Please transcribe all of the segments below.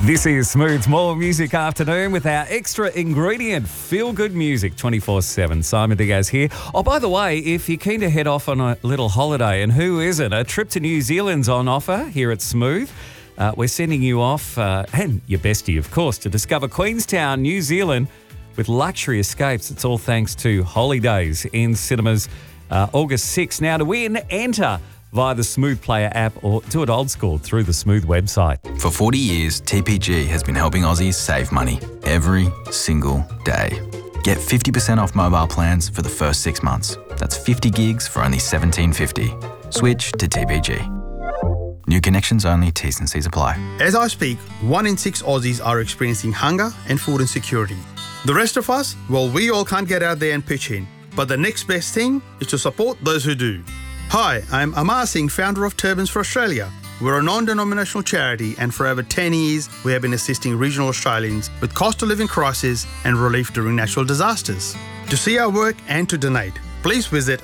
This is Smooth's More Music Afternoon with our extra ingredient, feel-good music 24/7. Simon Diaz here. Oh, by the way, if you're keen to head off on a little holiday, and who isn't, a trip to New Zealand's on offer here at Smooth. We're sending you off, and your bestie, of course, to discover Queenstown, New Zealand with luxury escapes. It's all thanks to Holidays in cinemas August 6th. Now, to win, enter via the Smooth Player app or do it old school through the Smooth website. For 40 years, TPG has been helping Aussies save money every single day. Get 50% off mobile plans for the first 6 months. That's 50 gigs for only $17.50. Switch to TPG. New connections only, T's and C's apply. As I speak, 1 in 6 Aussies are experiencing hunger and food insecurity. The rest of us, well, we all can't get out there and pitch in. But the next best thing is to support those who do. Hi, I'm Amar Singh, founder of Turbans for Australia. We're a non-denominational charity, and for over 10 years, we have been assisting regional Australians with cost of living crisis and relief during natural disasters. To see our work and to donate, please visit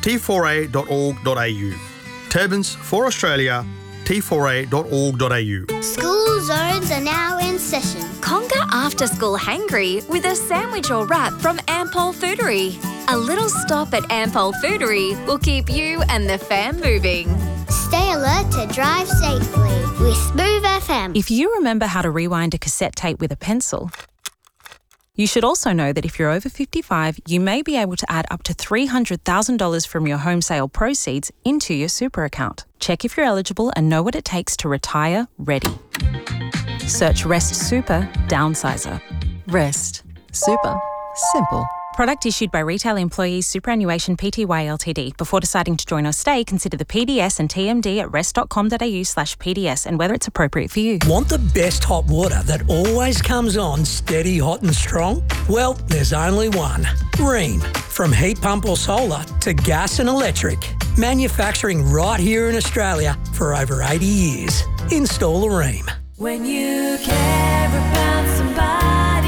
t4a.org.au. Turbans for Australia, t4a.org.au. School zones are now in session. Conquer after school hangry with a sandwich or wrap from Ampol Foodery. A little stop at Ampol Foodery will keep you and the fam moving. Stay alert to drive safely with Smooth FM. If you remember how to rewind a cassette tape with a pencil, you should also know that if you're over 55, you may be able to add up to $300,000 from your home sale proceeds into your super account. Check if you're eligible and know what it takes to retire ready. Search Rest Super Downsizer. Rest Super Simple. Product issued by Retail Employees Superannuation Pty Ltd. Before deciding to join or stay, consider the PDS and TMD at rest.com.au/PDS and whether it's appropriate for you. Want the best hot water that always comes on steady, hot and strong? Well, there's only one. Rheem. From heat pump or solar to gas and electric. Manufacturing right here in Australia for over 80 years. Install a Rheem. When you care about somebody.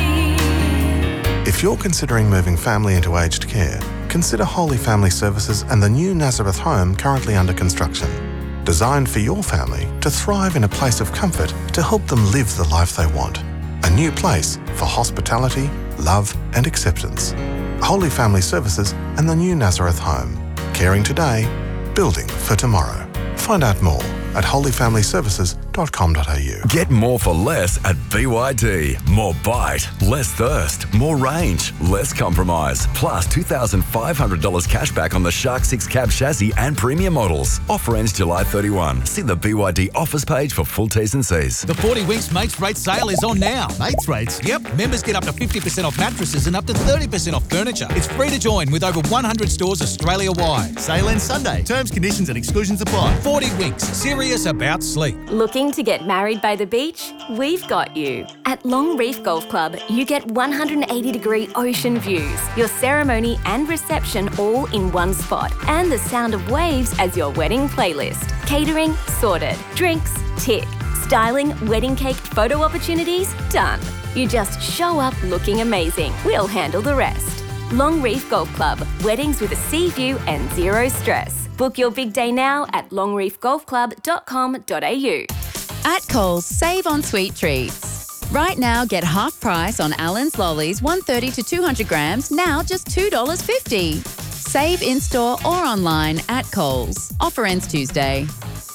If you're considering moving family into aged care, consider Holy Family Services and the new Nazareth home currently under construction. Designed for your family to thrive in a place of comfort to help them live the life they want. A new place for hospitality, love and acceptance. Holy Family Services and the new Nazareth home. Caring today, building for tomorrow. Find out more at holyfamilyservices.com.au. Get more for less at BYD. More bite, less thirst, more range, less compromise. Plus $2,500 cash back on the Shark 6 cab chassis and premium models. Offer ends July 31. See the BYD offers page for full T's and C's. The 40 Winks Mates Rate sale is on now. Mates Rates? Yep. Members get up to 50% off mattresses and up to 30% off furniture. It's free to join with over 100 stores Australia-wide. Sale ends Sunday. Terms, conditions and exclusions apply. 40 Winks. Serious about sleep. Looking to get married by the beach? We've got you. At Long Reef Golf Club, you get 180-degree ocean views, your ceremony and reception all in one spot, and the sound of waves as your wedding playlist. Catering sorted. Drinks tick. Styling, wedding cake, photo opportunities done. You just show up looking amazing. We'll handle the rest. Long Reef Golf Club. Weddings with a sea view and zero stress. Book your big day now at longreefgolfclub.com.au. At Coles, save on sweet treats. Right now, get half price on Allen's Lollies, 130 to 200 grams, now just $2.50. Save in-store or online at Coles. Offer ends Tuesday.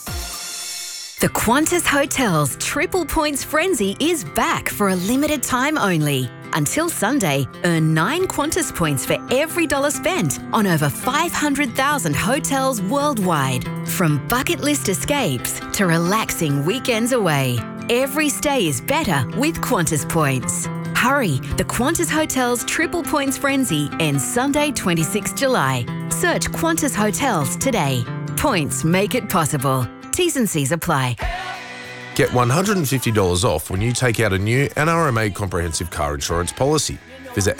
The Qantas Hotels Triple Points Frenzy is back for a limited time only. Until Sunday, earn 9 Qantas points for every dollar spent on over 500,000 hotels worldwide. From bucket list escapes to relaxing weekends away, every stay is better with Qantas points. Hurry, the Qantas Hotels Triple Points Frenzy ends Sunday, 26 July. Search Qantas Hotels today. Points make it possible. T's and C's apply. Get $150 off when you take out a new NRMA comprehensive car insurance policy. Visit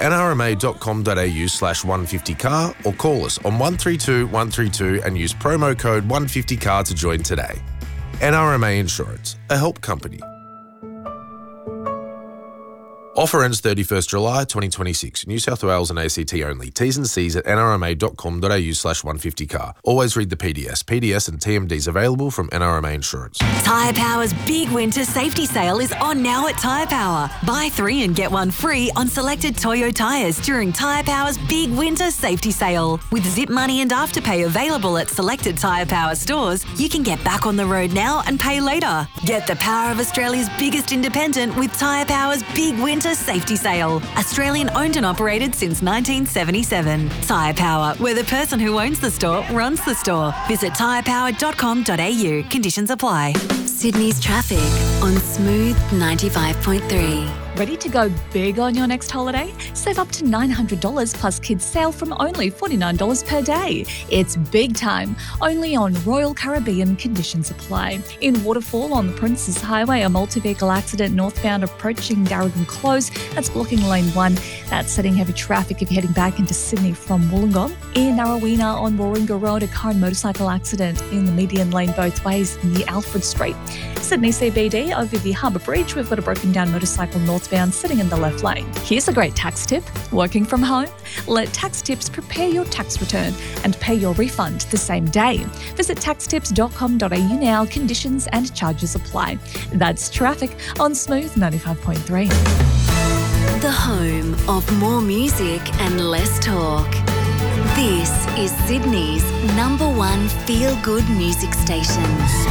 nrma.com.au/150car or call us on 132 132 and use promo code 150car to join today. NRMA Insurance, a help company. Offer ends 31st July 2026. New South Wales and ACT only. T's and C's at nrma.com.au/150car. Always read the PDS. PDS and TMDs available from NRMA Insurance. Tyre Power's big winter safety sale is on now at Tyre Power. Buy 3 and get 1 free on selected Toyo tyres during Tyre Power's big winter safety sale. With Zip Money and Afterpay available at selected Tyre Power stores, you can get back on the road now and pay later. Get the power of Australia's biggest independent with Tyre Power's big winter safety sale. Australian owned and operated since 1977. Tyre Power, where the person who owns the store runs the store. Visit tyrepower.com.au. Conditions apply. Sydney's traffic on Smooth 95.3. Ready to go big on your next holiday? Save up to $900 plus kids sale from only $49 per day. It's big time, only on Royal Caribbean. Conditions apply. In Waterfall on the Princes Highway, a multi-vehicle accident northbound approaching Garrigan Close. That's blocking lane 1. That's setting heavy traffic if you're heading back into Sydney from Wollongong. In Narrowena on Warringah Road, a car and motorcycle accident in the median lane both ways near Alfred Street. Sydney CBD over the Harbour Bridge, we've got a broken down motorcycle northbound sitting in the left lane. Here's a great tax tip. Working from home? Let Tax Tips prepare your tax return and pay your refund the same day. Visit taxtips.com.au now. Conditions and charges apply. That's traffic on Smooth 95.3. The home of more music and less talk. This is Sydney's #1 feel-good music station.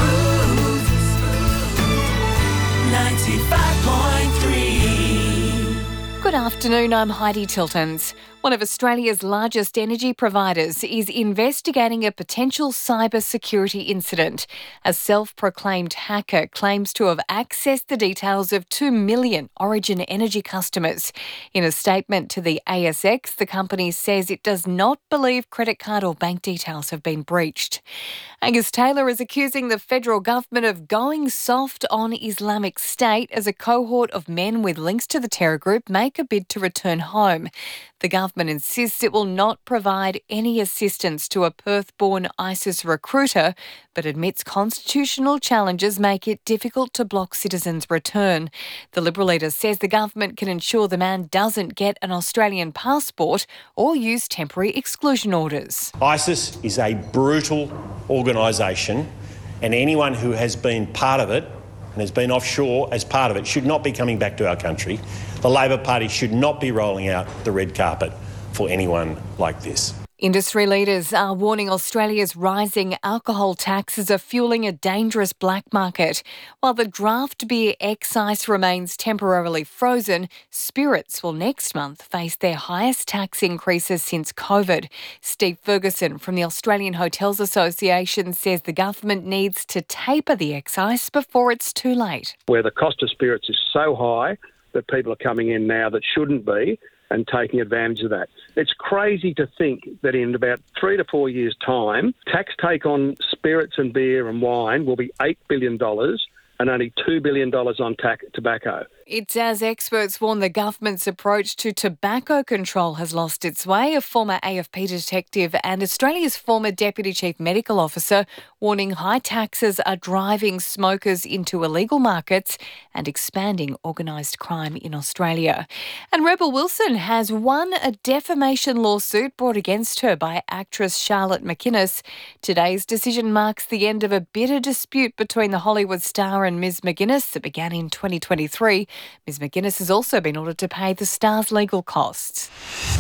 95.3. Good afternoon, I'm Heidi Tiltons. One of Australia's largest energy providers is investigating a potential cybersecurity incident. A self-proclaimed hacker claims to have accessed the details of 2 million Origin Energy customers. In a statement to the ASX, the company says it does not believe credit card or bank details have been breached. Angus Taylor is accusing the federal government of going soft on Islamic State as a cohort of men with links to the terror group make a bid to return home. The government insists it will not provide any assistance to a Perth-born ISIS recruiter, but admits constitutional challenges make it difficult to block citizens' return. The Liberal leader says the government can ensure the man doesn't get an Australian passport or use temporary exclusion orders. ISIS is a brutal organisation, and anyone who has been part of it and has been offshore as part of it should not be coming back to our country. The Labor Party should not be rolling out the red carpet for anyone like this. Industry leaders are warning Australia's rising alcohol taxes are fueling a dangerous black market. While the draft beer excise remains temporarily frozen, spirits will next month face their highest tax increases since COVID. Steve Ferguson from the Australian Hotels Association says the government needs to taper the excise before it's too late. Where the cost of spirits is so high that people are coming in now that shouldn't be, and taking advantage of that. It's crazy to think that in about 3 to 4 years' time, tax take on spirits and beer and wine will be $8 billion and only $2 billion on tobacco. It's as experts warn the government's approach to tobacco control has lost its way. A former AFP detective and Australia's former Deputy Chief Medical Officer warning high taxes are driving smokers into illegal markets and expanding organised crime in Australia. And Rebel Wilson has won a defamation lawsuit brought against her by actress Charlotte McInnes. Today's decision marks the end of a bitter dispute between the Hollywood star and Ms McGuinness that began in 2023. Ms McGuinness has also been ordered to pay the star's legal costs.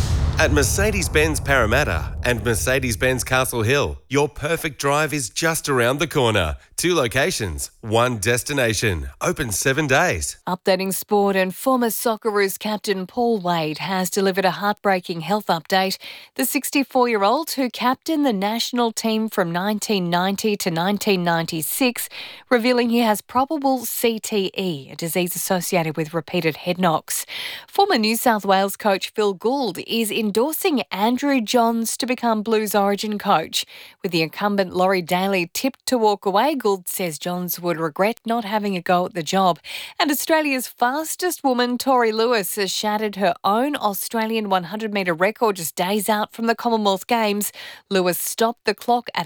At Mercedes-Benz Parramatta and Mercedes-Benz Castle Hill, your perfect drive is just around the corner. 2 locations, 1 destination. Open 7 days. Updating sport, and former Socceroos captain Paul Wade has delivered a heartbreaking health update. The 64-year-old, who captained the national team from 1990 to 1996, revealing he has probable CTE, a disease associated with repeated head knocks. Former New South Wales coach Phil Gould is endorsing Andrew Johns to become Blues Origin coach. With the incumbent Laurie Daly tipped to walk away, Gould says Johns would regret not having a go at the job. And Australia's fastest woman, Tori Lewis, has shattered her own Australian 100-metre record just days out from the Commonwealth Games. Lewis stopped the clock at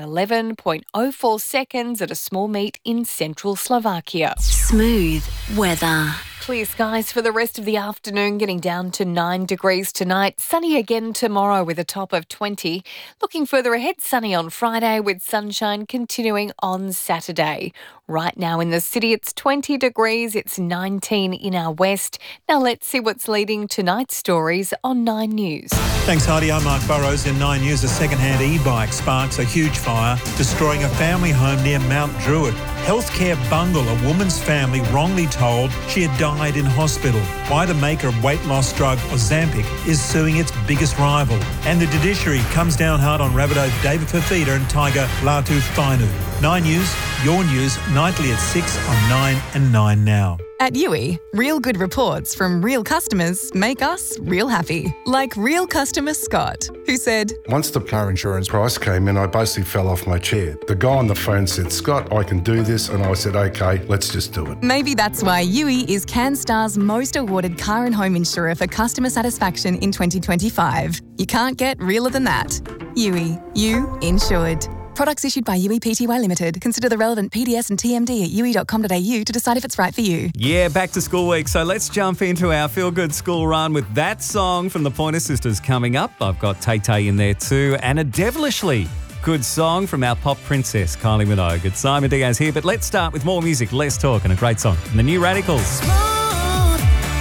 11.04 seconds at a small meet in central Slovakia. Smooth weather. Clear skies for the rest of the afternoon, getting down to 9 degrees tonight. Sunny again tomorrow with a top of 20. Looking further ahead, sunny on Friday with sunshine continuing on Saturday. Right now in the city, it's 20 degrees. It's 19 in our west. Now let's see what's leading tonight's stories on 9 News. Thanks, Heidi. I'm Mark Burrows. In 9 News, a second-hand e-bike sparks a huge fire, destroying a family home near Mount Druitt. Healthcare bungle, a woman's family wrongly told she had died in hospital. Why the maker of weight loss drug Ozempic is suing its biggest rival. And the judiciary comes down hard on Rabbitoh David Fifita and Tiger Latu Fainu. 9 News, your news, nightly at 6 on 9 and 9 now. At Yui, real good reports from real customers make us real happy. Like real customer Scott, who said, "Once the car insurance price came in, I basically fell off my chair. The guy on the phone said, 'Scott, I can do this.' And I said, 'Okay, let's just do it.'" Maybe that's why Yui is CanStar's most awarded car and home insurer for customer satisfaction in 2025. You can't get realer than that. Yui, you insured. Products issued by Yui Pty Limited. Consider the relevant PDS and TMD at yui.com.au to decide if it's right for you. Yeah, back to school week. So let's jump into our Feel Good School Run with that song from the Pointer Sisters coming up. I've got Tay Tay in there too, and a devilishly good song from our pop princess, Kylie Minogue. It's Simon Diaz here, but let's start with more music, less talk, and a great song from the New Radicals. Smooth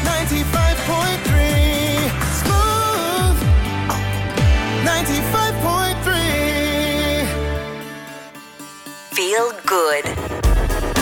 95.3. Smooth 95.3. Feel good.